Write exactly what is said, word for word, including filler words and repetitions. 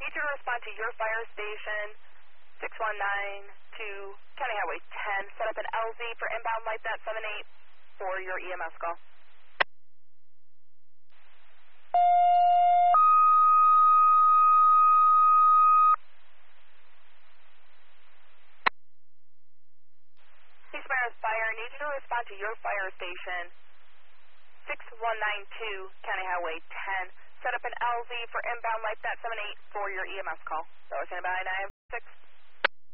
Need you to respond to your fire station, six one nine two County Highway ten. Set up an L Z for inbound LifeNet seven eight for your E M S call. Ceasefire Fire. Need you to respond to your fire station, six one nine two County Highway ten. Set up an L Z for inbound LifeNet seven eight for your E M S call. So it's about nine six.